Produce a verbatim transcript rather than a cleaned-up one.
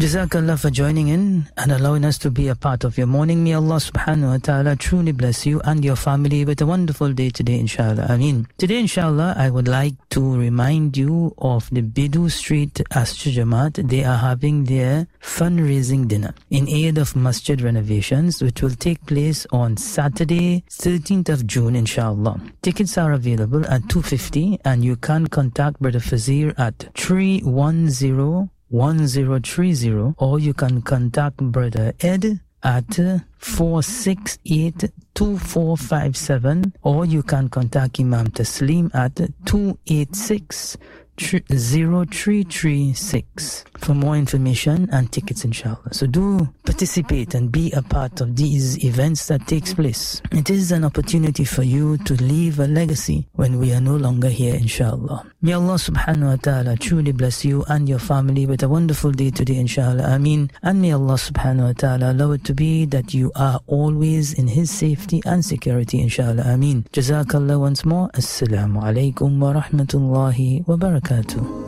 Jazakallah for joining in and allowing us to be a part of your morning. May Allah subhanahu wa ta'ala truly bless you and your family with a wonderful day today, inshallah. Ameen. Today, inshallah, I would like to remind you of the Bidu Street Asr Jamaat. They are having their fundraising dinner in aid of masjid renovations, which will take place on Saturday, thirteenth of June, inshallah. Tickets are available at two fifty, and you can contact Brother Fazir at three one zero one zero three zero, or you can contact Brother Ed at four six eight two four five seven, or you can contact Imam Taslim at two eight six zero three three six for more information and tickets, inshallah. So do participate and be a part of these events that takes place. It is an opportunity for you to leave a legacy when we are no longer here, inshallah. May Allah subhanahu wa ta'ala truly bless you and your family with a wonderful day today, inshallah. Ameen. And may Allah subhanahu wa ta'ala allow it to be that you are always in His safety and security, inshallah. Ameen. Jazakallah once more. Assalamu alaikum wa rahmatullahi wa barakatuh.